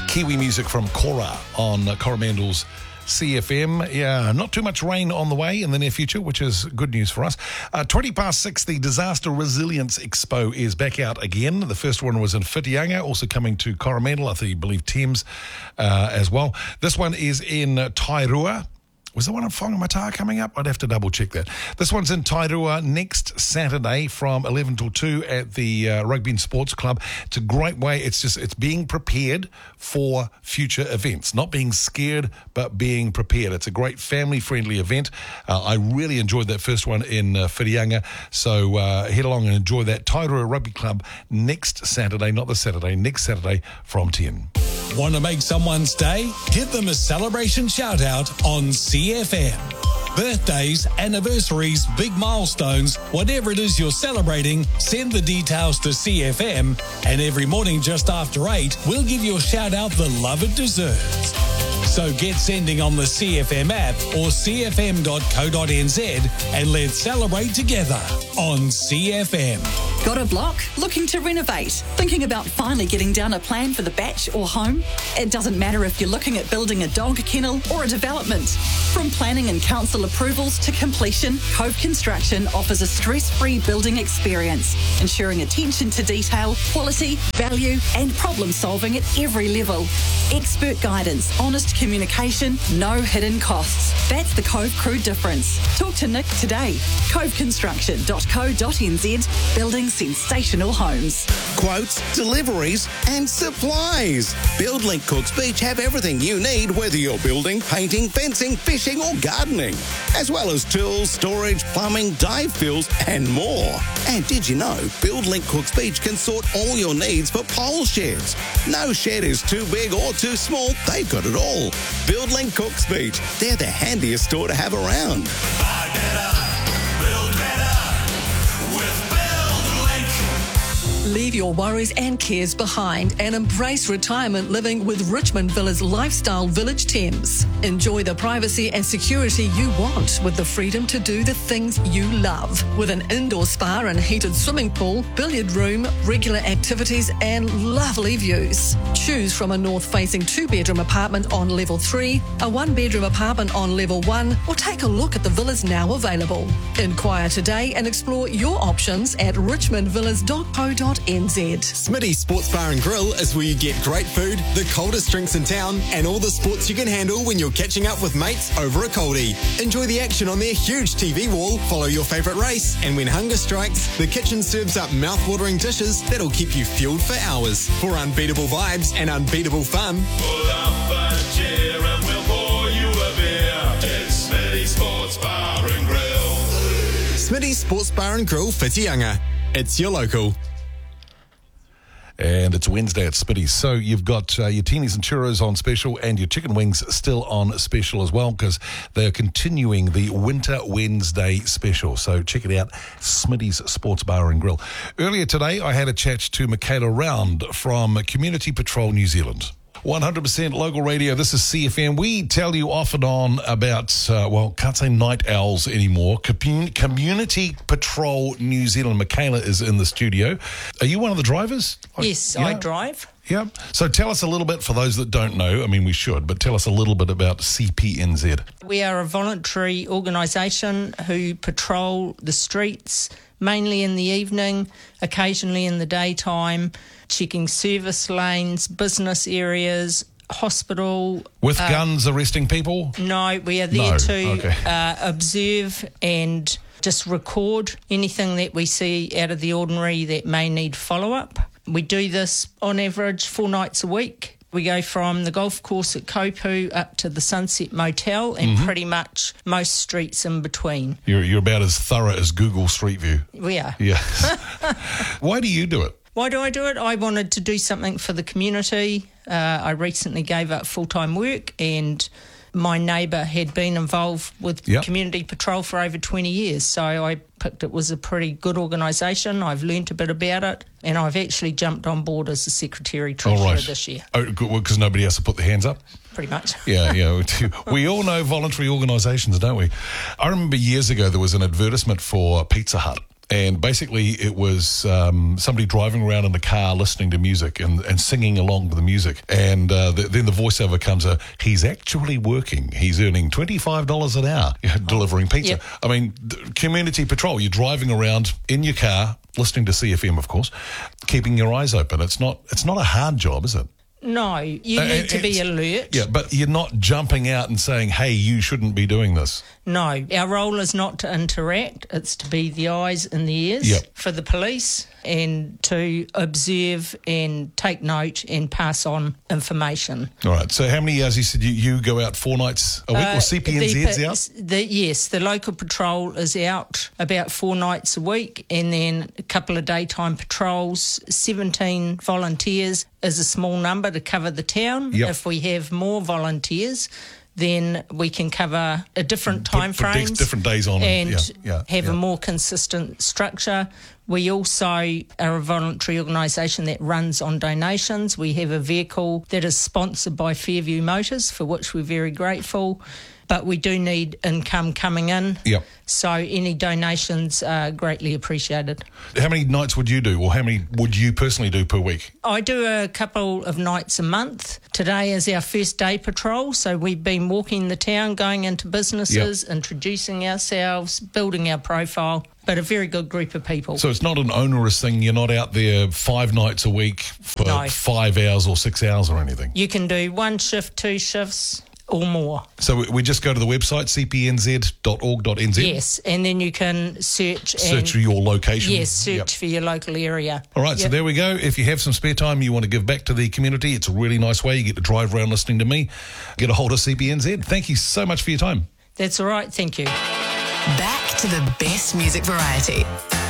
Kiwi music from Cora on Coromandel's CFM. Yeah, not too much rain on the way in the near future, which is good news for us. 6:20, the Disaster Resilience Expo is back out again. The first one was in Whitianga, also coming to Coromandel, I believe Thames as well. This one is in Tairua. Was the one in Whangamata coming up? I'd have to double check that. This one's in Tairua next Saturday from 11 till 2 at the Rugby and Sports Club. It's a great way. It's being prepared for future events. Not being scared, but being prepared. It's a great family-friendly event. I really enjoyed that first one in Whitianga. So head along and enjoy that. Tairua Rugby Club next Saturday, not this Saturday, next Saturday from 10. Want to make someone's day? Give them a celebration shout out on CFM. Birthdays, anniversaries, big milestones, whatever it is you're celebrating, send the details to CFM, and every morning just after 8, we'll give you a shout out the love it deserves. So get sending on the CFM app or cfm.co.nz and let's celebrate together on CFM. Got a block? Looking to renovate? Thinking about finally getting down a plan for the batch or home? It doesn't matter if you're looking at building a dog kennel or a development. From planning and council approvals to completion, Cove Construction offers a stress-free building experience, ensuring attention to detail, quality, value and problem solving at every level. Expert guidance, honest communication, no hidden costs. That's the Cove Crew difference. Talk to Nick today. coveconstruction.co.nz, building sensational homes. Quotes, deliveries and supplies. BuildLink Cooks Beach have everything you need, whether you're building, painting, fencing, fishing or gardening, as well as tools, storage, plumbing, dive fills and more. And did you know BuildLink Cooks Beach can sort all your needs for pole sheds? No shed is too big or too small, they've got it all. BuildLink Cooks Beach, they're the handiest store to have around. Buy better, build better with BuildLink. Leave your worries and cares behind and embrace retirement living with Richmond Villas Lifestyle Village Thames. Enjoy the privacy and security you want with the freedom to do the things you love. With an indoor spa and heated swimming pool, billiard room, regular activities and lovely views. Choose from a north-facing 2-bedroom apartment on level 3, a 1-bedroom apartment on level 1, or take a look at the villas now available. Inquire today and explore your options at richmondvillas.co.nz. Smitty's Sports Bar and Grill is where you get great food, the coldest drinks in town, and all the sports you can handle when you're catching up with mates over a coldie. Enjoy the action on their huge TV wall, follow your favourite race, and when hunger strikes, the kitchen serves up mouth-watering dishes that'll keep you fueled for hours. For unbeatable vibes and unbeatable fun, Pull up a chair and we'll pour you a beer. It's Smitty's Sports Bar and Grill. Smitty's Sports Bar and Grill, Whitianga. It's your local. And it's Wednesday at Spitty's. So you've got your teenies and churros on special and your chicken wings still on special as well, because they're continuing the Winter Wednesday special. So check it out, Smitty's Sports Bar and Grill. Earlier today, I had a chat to Michaela Round from Community Patrol New Zealand. 100% local radio. This is CFM. We tell you off and on about, can't say night owls anymore. Community Patrol New Zealand. Michaela is in the studio. Are you one of the drivers? Yes, yeah? I drive. Yeah. So tell us a little bit, for those that don't know, I mean, we should, but tell us a little bit about CPNZ. We are a voluntary organisation who patrol the streets, mainly in the evening, occasionally in the daytime, checking service lanes, business areas, hospital. With guns arresting people? No, we are there to observe and just record anything that we see out of the ordinary that may need follow-up. We do this on average 4 nights a week. We go from the golf course at Kopu up to the Sunset Motel and pretty much most streets in between. You're about as thorough as Google Street View. We are. Yeah. Why do you do it? Why do I do it? I wanted to do something for the community. I recently gave up full-time work, and my neighbour had been involved with community patrol for over 20 years, so I picked it was a pretty good organisation. I've learnt a bit about it, and I've actually jumped on board as the Secretary-Treasurer this year. Oh, because nobody else to put their hands up? Pretty much. Yeah. We all know voluntary organisations, don't we? I remember years ago there was an advertisement for Pizza Hut, And basically it was somebody driving around in the car listening to music and singing along to the music. And then the voiceover comes, he's actually working. He's earning $25 an hour delivering pizza. Yep. I mean, community patrol, you're driving around in your car, listening to CFM, of course, keeping your eyes open. It's not a hard job, is it? No, you need to be alert. Yeah, but you're not jumping out and saying, hey, you shouldn't be doing this. No, our role is not to interact. It's to be the eyes and the ears for the police and to observe and take note and pass on information. All right. So how many hours, you said you go out 4 nights a week, or CPNZ's out? Yes, the local patrol is out about 4 nights a week, and then a couple of daytime patrols, 17 volunteers is a small number to cover the town. Yep. If we have more volunteers, then we can cover a different time frames, different days on, and have a more consistent structure. We also are a voluntary organisation that runs on donations. We have a vehicle that is sponsored by Fairview Motors, for which we're very grateful. But we do need income coming in. Yep. So any donations are greatly appreciated. How many nights would you do, or how many would you personally do per week? I do a couple of nights a month. Today is our first day patrol, so we've been walking the town, going into businesses, introducing ourselves, building our profile, but a very good group of people. So it's not an onerous thing. You're not out there 5 nights a week for 5 hours or 6 hours or anything. You can do 1 shift, 2 shifts, or more. So we just go to the website, cpnz.org.nz? Yes, and then you can search for your location? Yes, search for your local area. All right, so there we go. If you have some spare time you want to give back to the community, it's a really nice way. You get to drive around listening to me. Get a hold of CPNZ. Thank you so much for your time. That's all right, thank you. Back to the best music variety.